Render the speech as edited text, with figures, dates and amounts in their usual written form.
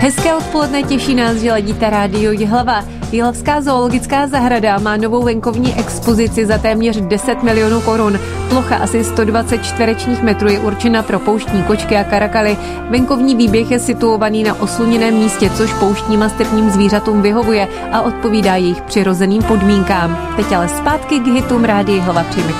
Hezké odpoledne, těší nás, že ladíte rádio Jihlava. Jihlavská zoologická zahrada má novou venkovní expozici za téměř 10 milionů korun. Plocha asi 120 čtverečních metrů je určena pro pouštní kočky a karakaly. Venkovní výběh je situovaný na osluněném místě, což pouštním a stepním zvířatům vyhovuje a odpovídá jejich přirozeným podmínkám. Teď ale zpátky k hitům rádia Jihlava při